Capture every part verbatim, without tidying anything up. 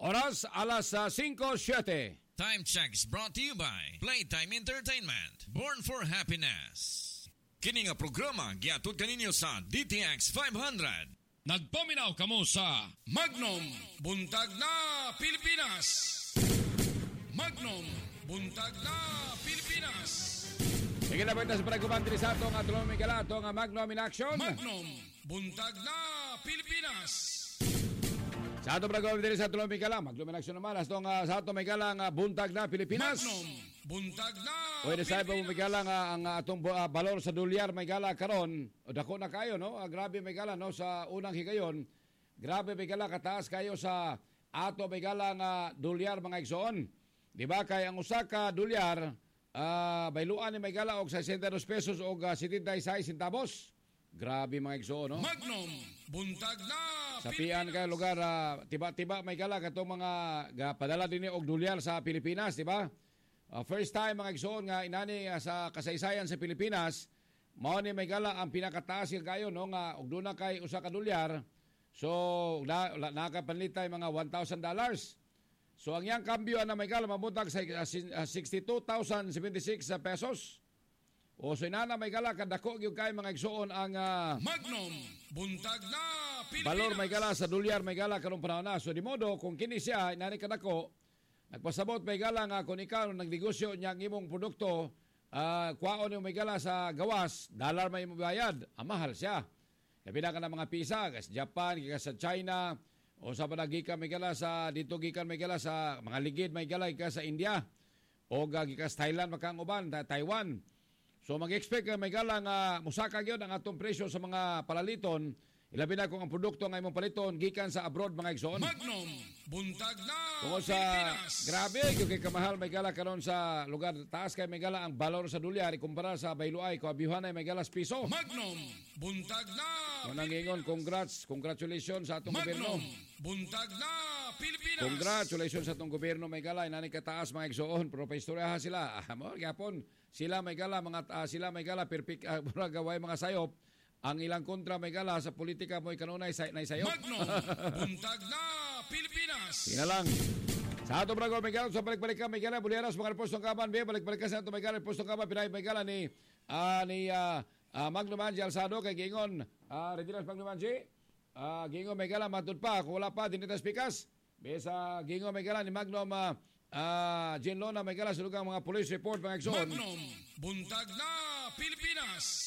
Oras alas uh, five seven. Time checks brought to you by Playtime Entertainment. Born for happiness. Kini nga programa giatud kaninyo sa D T X five hundred. Nagpaminaw kamo sa Magnum Buntag na Pilipinas. Magnum Buntag na Pilipinas. Sige na pagtas para kumantri sa atong atulong Miguel atong Magnum in action. Magnum Buntag na Pilipinas. Sa atong programa diri sa atulong Miguel Magnum in action naman astong uh, sa atong Miguel ang uh, Buntag na Pilipinas. Magnum Buntag na Pwede sa iba mo Miguel ang uh, atong uh, balor sa dolyar Miguel karon. O dako na kayo no. Uh, grabe Miguel no sa unang higayon. Grabe Miguel kataas kayo sa ato Miguel ang uh, dolyar mga igsoon. Di ba kay ang usa ka dolyar uh, bayluan ni Miguel og sixty-two pesos og uh, seventy-six centavos. Grabe mga igsoon no. Magnum Buntag na sa pian kay lugar uh, tiba-tiba Miguel katong mga uh, padala dinhi og dolyar sa Pilipinas, di ba? Uh, first time mga igsoon nga inani uh, sa kasaysayan sa Pilipinas mao ni Miguel ang pinakataas kayo no nga og duna kay usa ka dolyar. So na, na, nakapanlitay mga one thousand dollars. So ang yang kambyo na Miguel mabuntag sa uh, sixty-two thousand seventy-six pesos. O so inana Miguel kadako gyud kay mga igsoon ang uh, Magnum Buntag na Pilipinas. Balor Miguel sa dolyar Miguel karon panahon na. So di modo kung kini siya inani kadako nagpasabot Miguel nga kung ikaw nagnegosyo niya ang imong produkto uh, kwaon yung Miguel sa gawas dollar may mabayad ang mahal siya. Labi na ka ng mga pisa sa Japan, gikan sa China o sa panagika Miguel sa dito gikan Miguel sa mga ligid Miguel gikan sa India o gikan sa Thailand makang uban Taiwan. So mag-expect ka Miguel nga musaka gyud ang atong presyo sa mga palaliton. Ilabi na kung ang produkto nga imong paliton gikan sa abroad mga igsoon. Magnum Buntag na Kung sa Pilipinas. Grabe gyud kay kamahal Miguel karon sa lugar taas kay Miguel ang balor sa dolyar ikumpara sa bayluay ko abiuhan ay Miguel piso. Magnum Buntag na Pilipinas. Congrats, congratulations sa atong gobyerno. Magnum Buntag na Pilipinas. Congratulations sa atong gobyerno Miguel inani kataas mga igsoon pero paistoryahan sila. Ah, mo gyapon sila Miguel mga uh, sila Miguel perfect uh, gaway mga sayop. Ang ilang kontra may gala sa politika mo'y kanunay sa naisayo. Magnum Buntag na Pilipinas. Ina lang. Sa ato brago may gala sa balik-balik ka may gala buliaras mga postong kaban be balik-balik ka sa ato may gala postong kaban pinay may gala ni uh, ni uh, uh, Magnum Angie Alsado kay gingon uh, Redilas Magnum Angie uh, gingon may gala matud pa kung wala pa dinitas pikas be sa gingon may gala ni Magnum uh, uh, Jean Lona may gala sa lugang mga police report mga igsoon. Magnum Buntag na Pilipinas.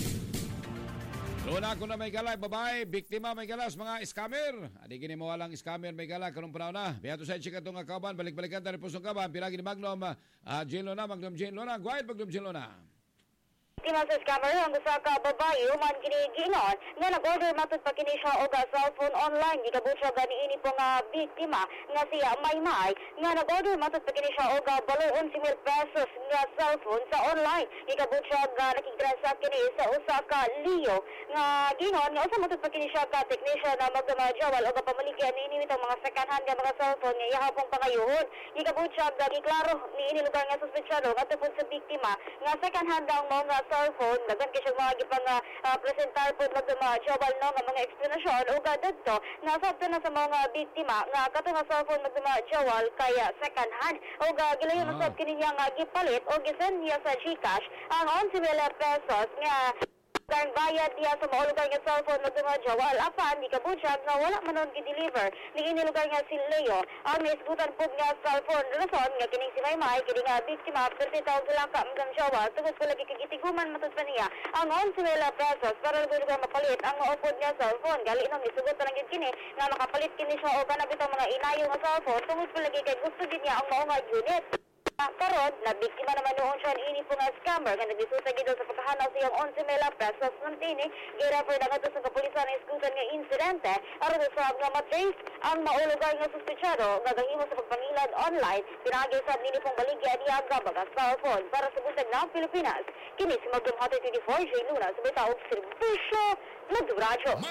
Luna ko na may galay, babae, biktima may galas, mga scammer. Adi gini mo walang scammer may galay, kanong panahon na. Biyato sa chika itong kaban, balik-balikan tayo pusong kaban. Pinagi ni Magnum, uh, Jean Lona, Magnum Jean Lona. Guahit Magnum Jean Lona. Biktima sa scammer ang usa ka babae human ginigingon nga nag-order matud pa kini siya og cellphone online gikabut siya gani ini po nga biktima nga siya Maymay nga nag-order matud pa kini siya og balon eleven mil pesos nga cellphone sa online gikabut siya nga nakigtransact kini sa usa ka Leo nga gingon nga usa matud pa kini siya ka technician na magdamajawal og pamaligya niini mitong mga second hand nga mga cellphone nga ihapon pangayuhon gikabut siya nga giklaro niini lugar nga suspesyado nga tungkol sa biktima nga second hand ang mga cellphone dagan kay siya mga gipang uh, presentar po magdamajawal no nga mga explanation o gadto nasabto na sa mga biktima nga kato nga cellphone magdamajawal kaya second hand o gilayon ah. Usab kini niya nga gipalit o gisend niya sa GCash ang eleven mil pesos nga kang bayad niya sa maulugar nga cellphone magdamajawal apan di kabutyag nga wala manon gi-deliver ni inilugar nga si Leo ang naisgutan po nga cellphone rason nga kining si Maymay kini nga biktima perti tawag lang ka magdamajawal tungod ko lagi kagitiguman matud pa niya ang eleven mil pesos para lugar mapalit ang maupod nga cellphone gali nang isugot lang gid kini nga makapalit kini siya og kanang bitong mga inayo nga cellphone tungod ko lagi kay gusto gid niya ang mao nga unit. Karon, nabiktima naman noon siya ini po nga scammer nga nagdisusa gid sa pagkahanaw sa iyang eleven mil pesos mantini gi-refer na nga sa kapulisan nga isgutan nga insidente aron sa nga matrace ang maulugar nga suspetsado nga gahimo sa pagpangilad online pinagi sa nini pong baligya niya ang mga cellphone para sa butag ng Pilipinas. Kini si Magnum Hotay twenty-four J Luna sa Bitaog Serbisyo Nagduradyo.